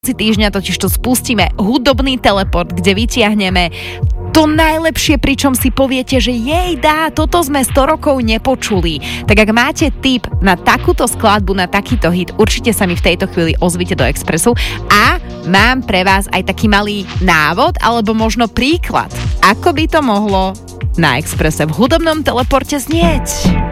týždňa totiž to spustíme hudobný teleport, kde vytiahneme to najlepšie, pričom si poviete, že toto sme 100 rokov nepočuli. Tak ak máte tip na takúto skladbu, na takýto hit, určite sa mi v tejto chvíli ozvite do Expressu a mám pre vás aj taký malý návod alebo možno príklad, ako by to mohlo na Expresse v hudobnom teleporte znieť.